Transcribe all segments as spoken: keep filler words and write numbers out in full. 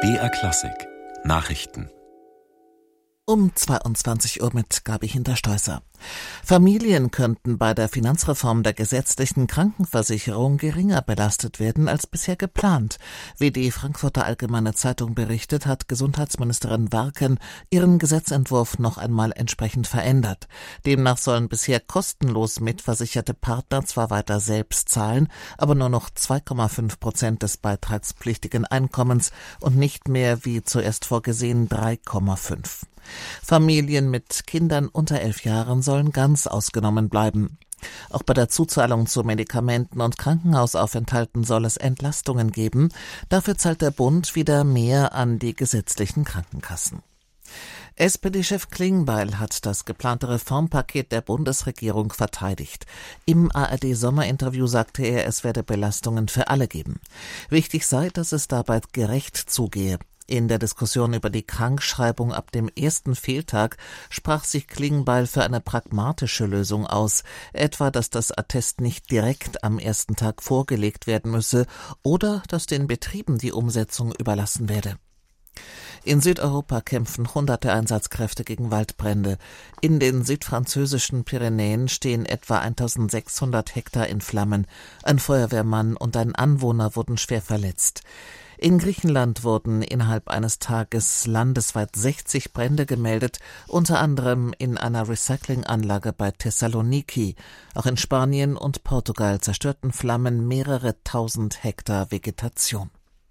B R Klassik Nachrichten Um zweiundzwanzig Uhr mit Gabi Hinterstoißer. Familien könnten bei der Finanzreform der gesetzlichen Krankenversicherung geringer belastet werden als bisher geplant. Wie die Frankfurter Allgemeine Zeitung berichtet, hat Gesundheitsministerin Warken ihren Gesetzentwurf noch einmal entsprechend verändert. Demnach sollen bisher kostenlos mitversicherte Partner zwar weiter selbst zahlen, aber nur noch zwei Komma fünf Prozent des beitragspflichtigen Einkommens und nicht mehr wie zuerst vorgesehen drei Komma fünf. Familien mit Kindern unter elf Jahren sollen ganz ausgenommen bleiben. Auch bei der Zuzahlung zu Medikamenten und Krankenhausaufenthalten soll es Entlastungen geben. Dafür zahlt der Bund wieder mehr an die gesetzlichen Krankenkassen. S P D-Chef Klingbeil hat das geplante Reformpaket der Bundesregierung verteidigt. Im A R D-Sommerinterview sagte er, es werde Belastungen für alle geben. Wichtig sei, dass es dabei gerecht zugehe. In der Diskussion über die Krankschreibung ab dem ersten Fehltag sprach sich Klingbeil für eine pragmatische Lösung aus, etwa, dass das Attest nicht direkt am ersten Tag vorgelegt werden müsse oder dass den Betrieben die Umsetzung überlassen werde. In Südeuropa kämpfen hunderte Einsatzkräfte gegen Waldbrände. In den südfranzösischen Pyrenäen stehen etwa eintausendsechshundert Hektar in Flammen. Ein Feuerwehrmann und ein Anwohner wurden schwer verletzt. In Griechenland wurden innerhalb eines Tages landesweit sechzig Brände gemeldet, unter anderem in einer Recyclinganlage bei Thessaloniki. Auch in Spanien und Portugal zerstörten Flammen mehrere tausend Hektar Vegetation.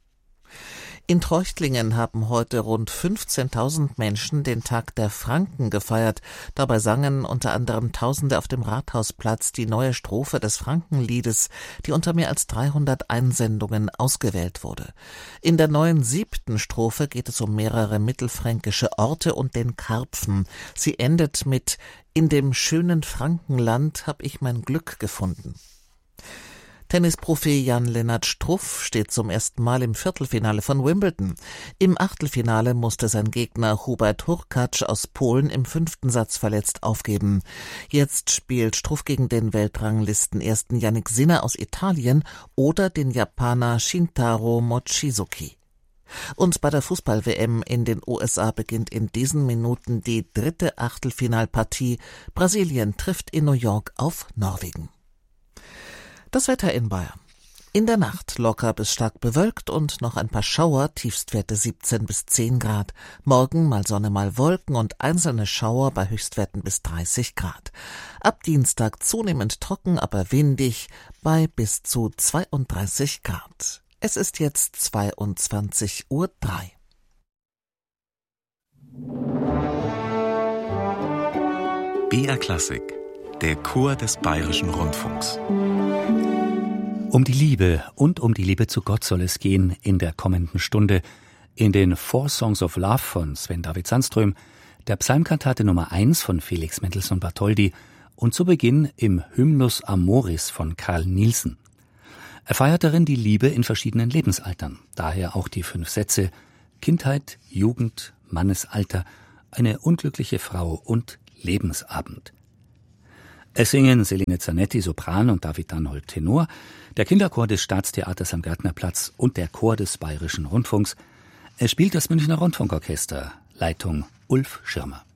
In Treuchtlingen haben heute rund fünfzehntausend Menschen den Tag der Franken gefeiert. Dabei sangen unter anderem Tausende auf dem Rathausplatz die neue Strophe des Frankenliedes, die unter mehr als dreihundert Einsendungen ausgewählt wurde. In der neuen siebten Strophe geht es um mehrere mittelfränkische Orte und den Karpfen. Sie endet mit »In dem schönen Frankenland hab ich mein Glück gefunden«. Tennisprofi Jan-Lennart Struff steht zum ersten Mal im Viertelfinale von Wimbledon. Im Achtelfinale musste sein Gegner Hubert Hurkacz aus Polen im fünften Satz verletzt aufgeben. Jetzt spielt Struff gegen den Weltranglistenersten Jannik Sinner aus Italien oder den Japaner Shintaro Mochizuki. Und bei der Fußball-W M in den U S A beginnt in diesen Minuten die dritte Achtelfinalpartie. Brasilien trifft in New York auf Norwegen. Das Wetter in Bayern. In der Nacht locker bis stark bewölkt und noch ein paar Schauer, Tiefstwerte siebzehn bis zehn Grad. Morgen mal Sonne, mal Wolken und einzelne Schauer bei Höchstwerten bis dreißig Grad. Ab Dienstag zunehmend trocken, aber windig bei bis zu zweiunddreißig Grad. Es ist jetzt zweiundzwanzig Uhr drei. B R Klassik, der Chor des Bayerischen Rundfunks. Um die Liebe und um die Liebe zu Gott soll es gehen in der kommenden Stunde in den Four Songs of Love von Sven David Sandström, der Psalmkantate Nummer eins von Felix Mendelssohn Bartholdy und zu Beginn im Hymnus Amoris von Carl Nielsen. Er feiert darin die Liebe in verschiedenen Lebensaltern, daher auch die fünf Sätze Kindheit, Jugend, Mannesalter, eine unglückliche Frau und Lebensabend. Es singen Selene Zanetti, Sopran, und David Arnold, Tenor, der Kinderchor des Staatstheaters am Gärtnerplatz und der Chor des Bayerischen Rundfunks. Es spielt das Münchner Rundfunkorchester, Leitung Ulf Schirmer.